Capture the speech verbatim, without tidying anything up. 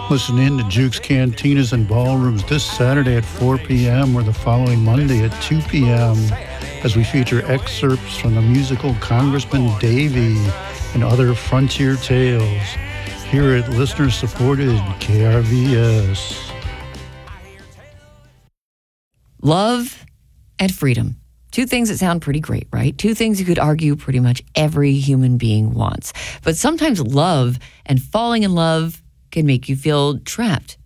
Listen in to Jukes Cantinas and Ballrooms this Saturday at four p.m. or the following Monday at two p.m. as we feature excerpts from the musical Congressman Davy and other frontier tales here at listener-supported K R V S. Love and freedom. Two things that sound pretty great, right? Two things you could argue pretty much every human being wants. But sometimes love and falling in love can make you feel trapped